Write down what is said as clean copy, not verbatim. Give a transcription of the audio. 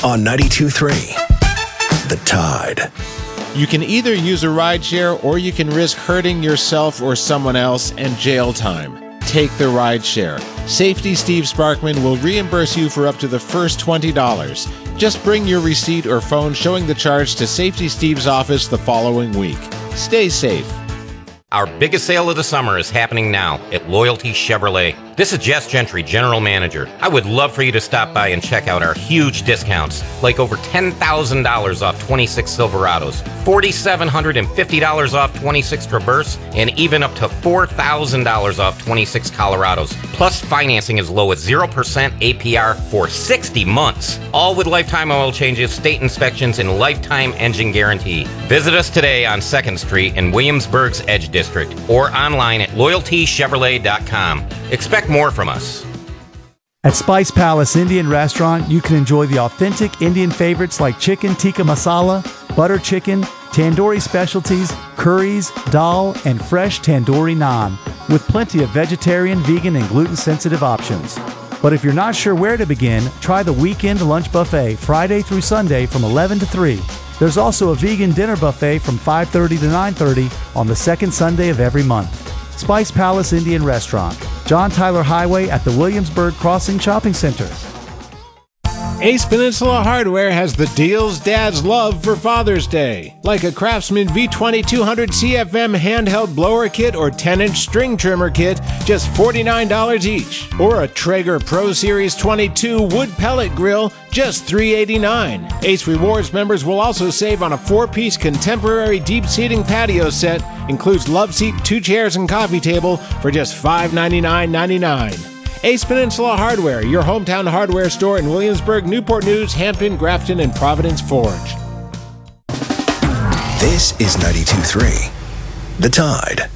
on 92.3 The Tide. You can either use a rideshare or you can risk hurting yourself or someone else and jail time. Take the rideshare. Safety Steve Sparkman will reimburse you for up to the first $20. Just bring your receipt or phone showing the charge to Safety Steve's office the following week. Stay safe. Our biggest sale of the summer is happening now at Loyalty Chevrolet. This is Jess Gentry, General Manager. I would love for you to stop by and check out our huge discounts, like over $10,000 off 26 Silverados, $4,750 off 26 Traverse, and even up to $4,000 off 26 Colorados. Plus, financing as low as 0% APR for 60 months. All with lifetime oil changes, state inspections, and lifetime engine guarantee. Visit us today on 2nd Street in Williamsburg's Edge District or online at loyaltychevrolet.com. Expect more from us. At Spice Palace Indian Restaurant, you can enjoy the authentic Indian favorites like chicken tikka masala, butter chicken, tandoori specialties, curries, dal, and fresh tandoori naan, with plenty of vegetarian, vegan, and gluten-sensitive options. But if you're not sure where to begin, try the weekend lunch buffet Friday through Sunday from 11 to 3. There's also a vegan dinner buffet from 5:30 to 9:30 on the second Sunday of every month. Spice Palace Indian Restaurant, John Tyler Highway at the Williamsburg Crossing Shopping Center. Ace Peninsula Hardware has the deals dads love for Father's Day, like a Craftsman V2200 CFM handheld blower kit or 10-inch string trimmer kit, just $49 each, or a Traeger Pro Series 22 wood pellet grill, just $389. Ace Rewards members will also save on a 4-piece contemporary deep seating patio set, includes love seat, 2 chairs, and coffee table for just $599.99. Ace Peninsula Hardware, your hometown hardware store in Williamsburg, Newport News, Hampton, Grafton, and Providence Forge. This is 92.3 The Tide.